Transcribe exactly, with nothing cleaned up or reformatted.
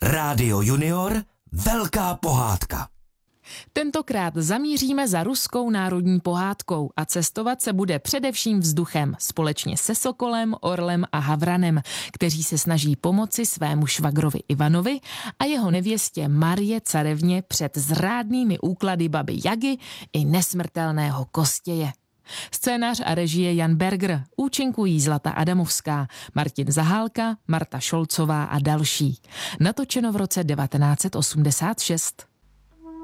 Rádio Junior, velká pohádka. Tentokrát zamíříme za ruskou národní pohádkou a cestovat se bude především vzduchem společně se Sokolem, Orlem a Havranem, kteří se snaží pomoci svému švagrovi Ivanovi a jeho nevěstě Marie carevně před zrádnými úklady baby Jagy i nesmrtelného Kostěje. Scénář a režie Jan Berger, účinkují Zlata Adamovská, Martin Zahálka, Marta Šolcová a další. Natočeno v roce devatenáct set osmdesát šest.